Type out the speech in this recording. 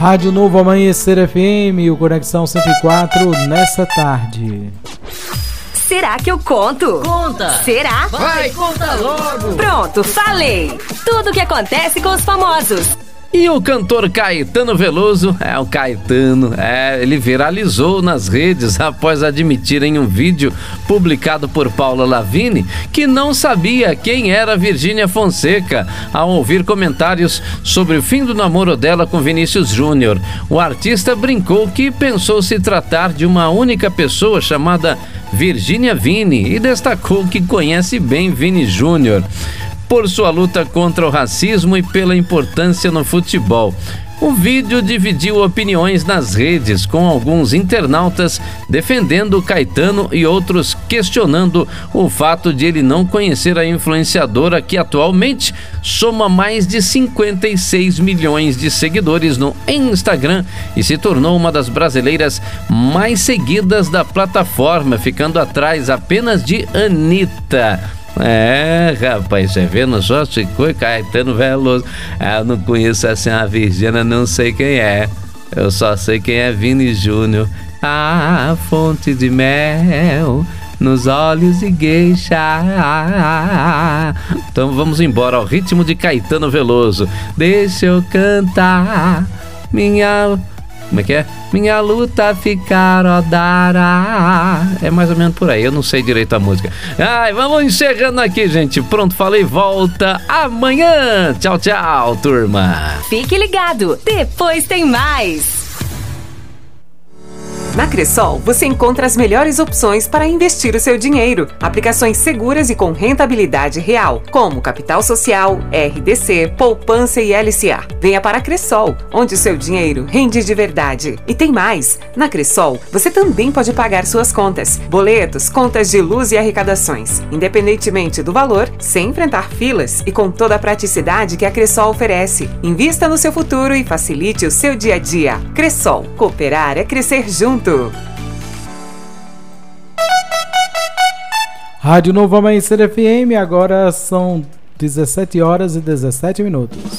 Rádio Novo Amanhecer FM, o Conexão 104, nessa tarde. Será que eu conto? Conta! Será? Vai, conta logo! Pronto, falei! Tudo o que acontece com os famosos. E o cantor Caetano Veloso, o Caetano, ele viralizou nas redes após admitir em um vídeo publicado por Paula Lavigne que não sabia quem era Virgínia Fonseca ao ouvir comentários sobre o fim do namoro dela com Vinícius Júnior. O artista brincou que pensou se tratar de uma única pessoa chamada Virgínia Vini e destacou que conhece bem Vini Júnior por sua luta contra o racismo e pela importância no futebol. O vídeo dividiu opiniões nas redes, com alguns internautas defendendo Caetano e outros questionando o fato de ele não conhecer a influenciadora que atualmente soma mais de 56 milhões de seguidores no Instagram e se tornou uma das brasileiras mais seguidas da plataforma, ficando atrás apenas de Anitta. Rapaz, você vendo só ficou Caetano Veloso. Eu não conheço assim a Virgínia, não sei quem é. Eu só sei quem é Vini Júnior. A fonte de mel nos olhos de geisha. Então vamos embora ao ritmo de Caetano Veloso. Deixa eu cantar como é que é? Minha luta ficar rodara. É mais ou menos por aí, eu não sei direito a música. Vamos encerrando aqui, gente. Pronto, falei, volta amanhã. Tchau, tchau, turma. Fique ligado, depois tem mais. Na Cressol, você encontra as melhores opções para investir o seu dinheiro. Aplicações seguras e com rentabilidade real, como Capital Social, RDC, Poupança e LCA. Venha para a Cressol, onde o seu dinheiro rende de verdade. E tem mais! Na Cressol, você também pode pagar suas contas, boletos, contas de luz e arrecadações, independentemente do valor, sem enfrentar filas e com toda a praticidade que a Cressol oferece. Invista no seu futuro e facilite o seu dia a dia. Cressol, cooperar é crescer junto. Rádio Novo Amanhecer FM, agora são 17 horas e 17 minutos.